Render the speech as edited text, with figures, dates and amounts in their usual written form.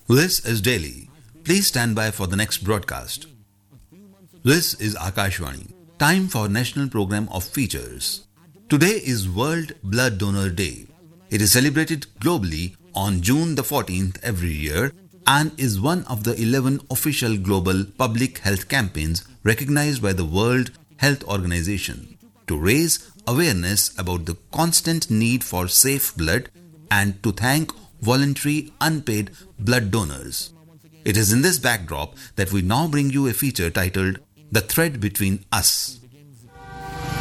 This is Daily. Please stand by for the next broadcast. This is Akashvani. Time for National Program of Features. Today is World Blood Donor Day. It is celebrated globally on June the 14th every year and is one of the 11 official global public health campaigns recognized by the World Health Organization to raise awareness about the constant need for safe blood and to thank voluntary unpaid blood donors. It is in this backdrop that we now bring you a feature titled The Thread Between Us.